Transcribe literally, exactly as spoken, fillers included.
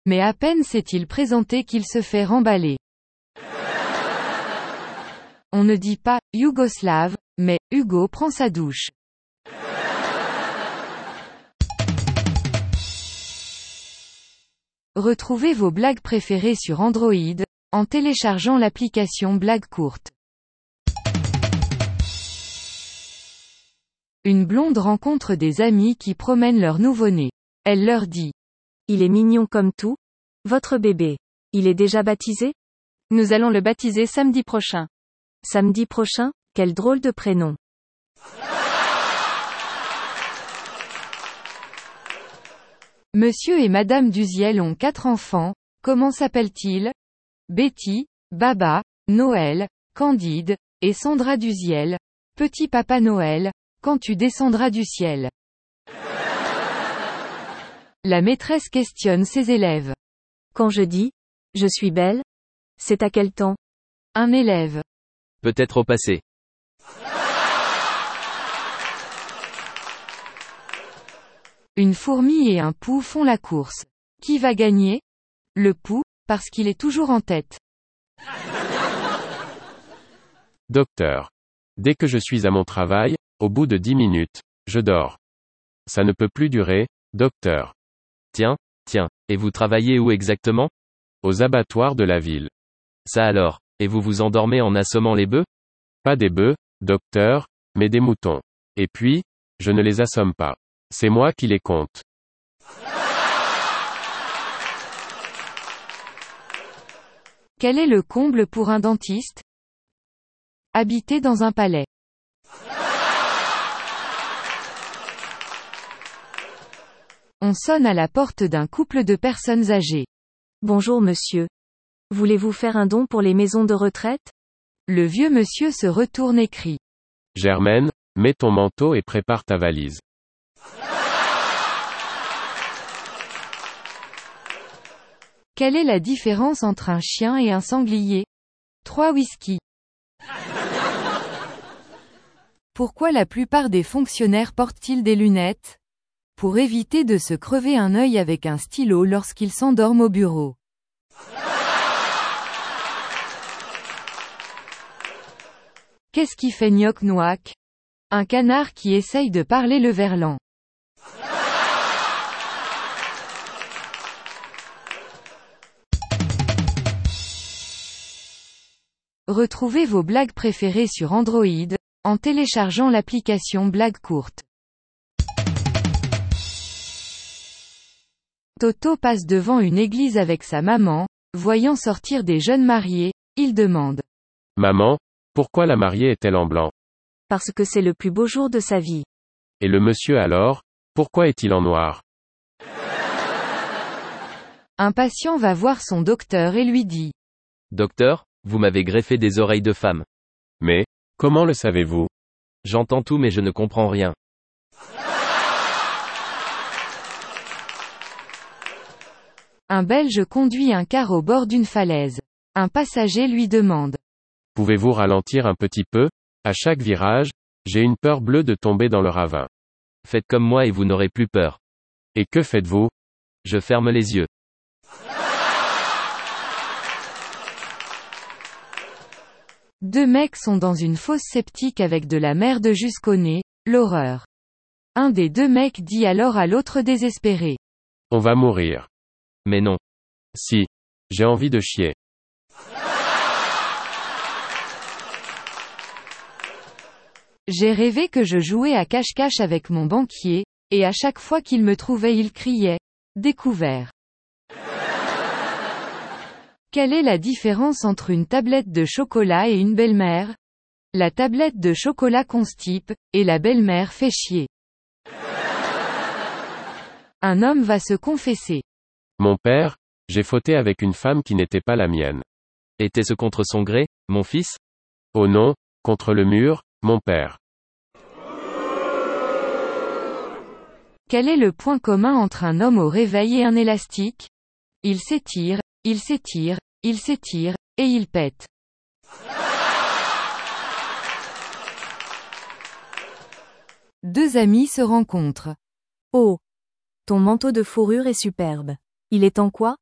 Mais à peine s'est-il présenté qu'il se fait remballer. On ne dit pas « Yougoslave », mais « Hugo prend sa douche ». Retrouvez vos blagues préférées sur Android, en téléchargeant l'application Blagues courtes. Une blonde rencontre des amis qui promènent leur nouveau-né. Elle leur dit: Il est mignon comme tout. Votre bébé. Il est déjà baptisé? Nous allons le baptiser samedi prochain. Samedi prochain? Quel drôle de prénom. Monsieur et Madame Duziel ont quatre enfants, comment s'appellent-ils? Betty, Baba, Noël, Candide, et Sandra Duziel. Petit Papa Noël, quand tu descendras du ciel. La maîtresse questionne ses élèves. Quand je dis « je suis belle », c'est à quel temps? Un élève. Peut-être au passé. Une fourmi et un pou font la course. Qui va gagner? Le pou, parce qu'il est toujours en tête. Docteur. Dès que je suis à mon travail, au bout de dix minutes, je dors. Ça ne peut plus durer, docteur. Tiens, tiens, et vous travaillez où exactement? Aux abattoirs de la ville. Ça alors, et vous vous endormez en assommant les bœufs? Pas des bœufs, docteur, mais des moutons. Et puis, je ne les assomme pas. C'est moi qui les compte. Quel est le comble pour un dentiste? Habiter dans un palais. On sonne à la porte d'un couple de personnes âgées. Bonjour monsieur. Voulez-vous faire un don pour les maisons de retraite? Le vieux monsieur se retourne et crie. Germaine, mets ton manteau et prépare ta valise. Quelle est la différence entre un chien et un sanglier? Trois whisky. Pourquoi la plupart des fonctionnaires portent-ils des lunettes? Pour éviter de se crever un œil avec un stylo lorsqu'ils s'endorment au bureau. Qu'est-ce qui fait gnoc-noac? Un canard qui essaye de parler le verlan. Retrouvez vos blagues préférées sur Android, en téléchargeant l'application Blagues courtes. Toto passe devant une église avec sa maman, voyant sortir des jeunes mariés, il demande. Maman, pourquoi la mariée est-elle en blanc? Parce que c'est le plus beau jour de sa vie. Et le monsieur alors, pourquoi est-il en noir? Un patient va voir son docteur et lui dit. Docteur, vous m'avez greffé des oreilles de femme. Mais, comment le savez-vous? J'entends tout mais je ne comprends rien. Un Belge conduit un car au bord d'une falaise. Un passager lui demande. Pouvez-vous ralentir un petit peu? À chaque virage, j'ai une peur bleue de tomber dans le ravin. Faites comme moi et vous n'aurez plus peur. Et que faites-vous? Je ferme les yeux. Deux mecs sont dans une fosse septique avec de la merde jusqu'au nez, l'horreur. Un des deux mecs dit alors à l'autre désespéré. On va mourir. Mais non. Si. J'ai envie de chier. J'ai rêvé que je jouais à cache-cache avec mon banquier, et à chaque fois qu'il me trouvait il criait « Découvert ». Quelle est la différence entre une tablette de chocolat et une belle-mère? La tablette de chocolat constipe, et la belle-mère fait chier. Un homme va se confesser. Mon père, j'ai fauté avec une femme qui n'était pas la mienne. Était-ce contre son gré, mon fils? Oh non, contre le mur, mon père. Quel est le point commun entre un homme au réveil et un élastique? Il s'étire, il s'étire, il s'étire, et il pète. Deux amis se rencontrent. Oh! Ton manteau de fourrure est superbe. Il est en quoi?